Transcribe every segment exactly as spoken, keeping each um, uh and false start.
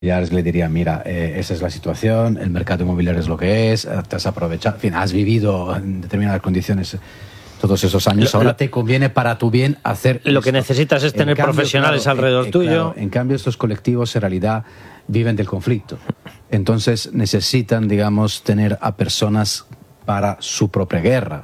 Le diría, mira, eh, esa es la situación, el mercado inmobiliario es lo que es, te has aprovechado, en fin, has vivido en determinadas condiciones todos esos años, lo, ahora lo, te conviene para tu bien hacer Lo esto. que necesitas es tener cambio, profesionales claro, alrededor eh, tuyo. Claro, en cambio, estos colectivos en realidad viven del conflicto. Entonces necesitan, digamos, tener a personas para su propia guerra.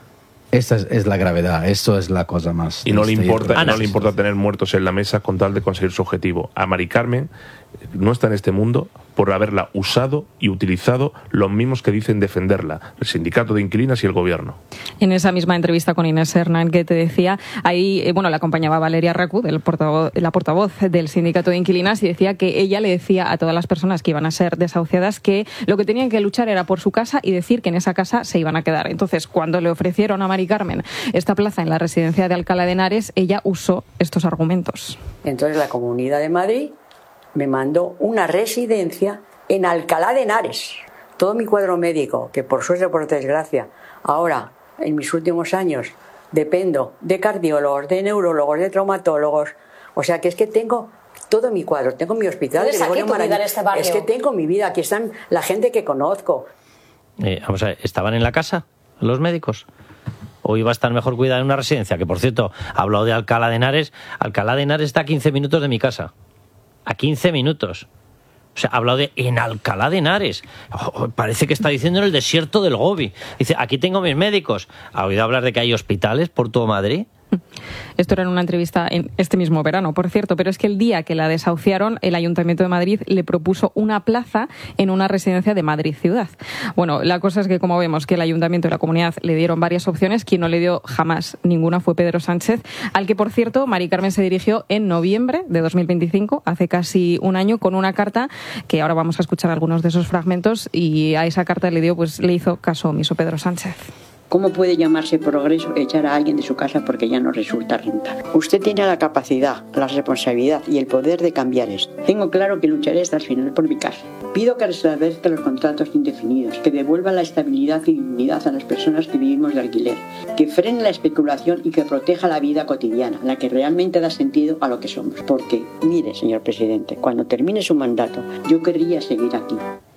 Esta es, es la gravedad, esto es la cosa más... Y no le importa, ah, no le importa tener muertos en la mesa con tal de conseguir su objetivo. A Mari Carmen no está en este mundo por haberla usado y utilizado los mismos que dicen defenderla, el sindicato de inquilinas y el gobierno. En esa misma entrevista con Inés Hernán que te decía, ahí eh, bueno, la acompañaba Valeria Racu, del portavoz, la portavoz del sindicato de inquilinas, y decía que ella le decía a todas las personas que iban a ser desahuciadas que lo que tenían que luchar era por su casa y decir que en esa casa se iban a quedar. Entonces, cuando le ofrecieron a Mari Carmen esta plaza en la residencia de Alcalá de Henares, ella usó estos argumentos. Entonces la Comunidad de Madrid me mandó una residencia en Alcalá de Henares. Todo mi cuadro médico, que por suerte o por desgracia, ahora, en mis últimos años, dependo de cardiólogos, de neurólogos, de traumatólogos. O sea que es que tengo todo mi cuadro, tengo mi hospital. ¿Tienes aquí tu vida en este barrio? Es que tengo mi vida, aquí están la gente que conozco. Eh, vamos a ver, ¿estaban en la casa los médicos? ¿O iba a estar mejor cuidada en una residencia? Que, por cierto, ha hablado de Alcalá de Henares. Alcalá de Henares está a quince minutos de mi casa. A quince minutos. O sea, ha hablado de en Alcalá de Henares. Oh, parece que está diciendo en el desierto del Gobi. Dice, aquí tengo mis médicos. ¿Ha oído hablar de que hay hospitales por todo Madrid? Esto era en una entrevista en este mismo verano, por cierto, pero es que el día que la desahuciaron, el Ayuntamiento de Madrid le propuso una plaza en una residencia de Madrid Ciudad. Bueno, la cosa es que, como vemos, que el Ayuntamiento y la Comunidad le dieron varias opciones. Quien no le dio jamás ninguna fue Pedro Sánchez, al que, por cierto, Mari Carmen se dirigió en noviembre de dos mil veinticinco, hace casi un año, con una carta que ahora vamos a escuchar algunos de esos fragmentos, y a esa carta le dio, pues le hizo caso omiso Pedro Sánchez. ¿Cómo puede llamarse progreso echar a alguien de su casa porque ya no resulta rentable? Usted tiene la capacidad, la responsabilidad y el poder de cambiar esto. Tengo claro que lucharé hasta el final por mi casa. Pido que restablezca los contratos indefinidos, que devuelva la estabilidad y dignidad a las personas que vivimos de alquiler, que frene la especulación y que proteja la vida cotidiana, la que realmente da sentido a lo que somos. Porque, mire, señor presidente, cuando termine su mandato, yo querría seguir aquí.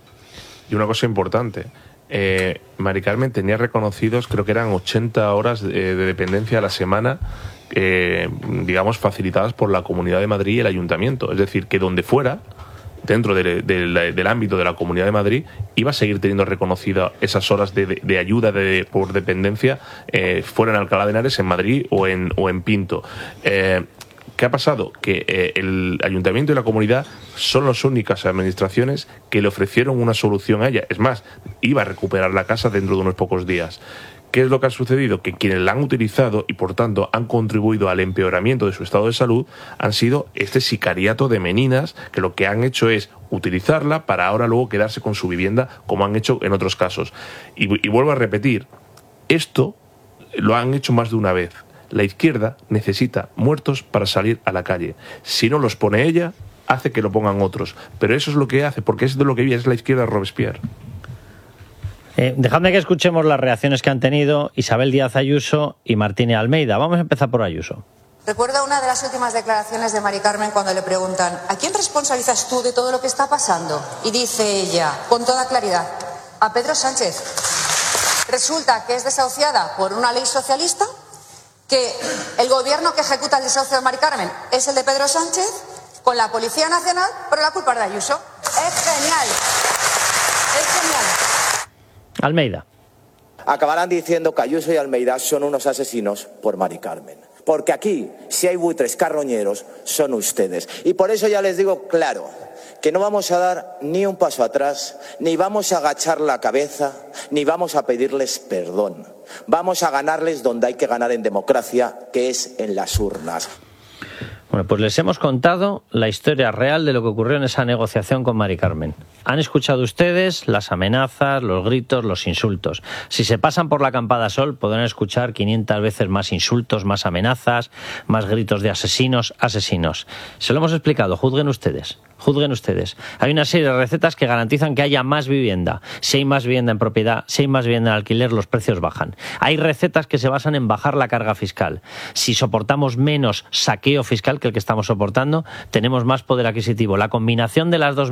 Y una cosa importante... Eh, Mari Carmen tenía reconocidos, creo que eran ochenta horas de, de dependencia a la semana, eh, digamos, facilitadas por la Comunidad de Madrid y el Ayuntamiento. Es decir, que donde fuera, dentro de, de, de, del ámbito de la Comunidad de Madrid, iba a seguir teniendo reconocidas esas horas de, de, de ayuda de, por dependencia, eh, fuera en Alcalá de Henares, en Madrid o en, o en Pinto. Eh, ¿Qué ha pasado? Que eh, el Ayuntamiento y la Comunidad son las únicas administraciones que le ofrecieron una solución a ella. Es más, iba a recuperar la casa dentro de unos pocos días. ¿Qué es lo que ha sucedido? Que quienes la han utilizado y, por tanto, han contribuido al empeoramiento de su estado de salud han sido este sicariato de meninas, que lo que han hecho es utilizarla para ahora luego quedarse con su vivienda, como han hecho en otros casos. Y, y vuelvo a repetir, esto lo han hecho más de una vez. La izquierda necesita muertos para salir a la calle. Si no los pone ella, hace que lo pongan otros. Pero eso es lo que hace, porque es de lo que vive, es la izquierda de Robespierre. Eh, dejadme que escuchemos las reacciones que han tenido Isabel Díaz Ayuso y Martínez Almeida. Vamos a empezar por Ayuso. Recuerda una de las últimas declaraciones de Mari Carmen cuando le preguntan ¿a quién responsabilizas tú de todo lo que está pasando? Y dice ella, con toda claridad, a Pedro Sánchez. Resulta que es desahuciada por una ley socialista, que el gobierno que ejecuta el desahucio de Mari Carmen es el de Pedro Sánchez, con la Policía Nacional, pero la culpa es de Ayuso. Es genial. Es genial. Almeida. Acabarán diciendo que Ayuso y Almeida son unos asesinos por Mari Carmen. Porque aquí, si hay buitres carroñeros, son ustedes. Y por eso ya les digo claro, que no vamos a dar ni un paso atrás, ni vamos a agachar la cabeza, ni vamos a pedirles perdón. Vamos a ganarles donde hay que ganar en democracia, que es en las urnas. Bueno, pues les hemos contado la historia real de lo que ocurrió en esa negociación con Mari Carmen. Han escuchado ustedes las amenazas, los gritos, los insultos. Si se pasan por la Campada Sol podrán escuchar quinientas veces más insultos, más amenazas, más gritos de asesinos, asesinos. Se lo hemos explicado, juzguen ustedes. Juzguen ustedes. Hay una serie de recetas que garantizan que haya más vivienda. Si hay más vivienda en propiedad, si hay más vivienda en alquiler, los precios bajan. Hay recetas que se basan en bajar la carga fiscal. Si soportamos menos saqueo fiscal que el que estamos soportando, tenemos más poder adquisitivo. La combinación de las dos